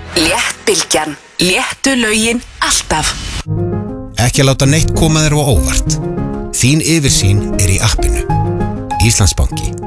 Léttbylgjan. Léttu lögin alltaf. Ekki láta neitt koma þér á óvart. Þín yfirsýn í appinu. Íslandsbanki.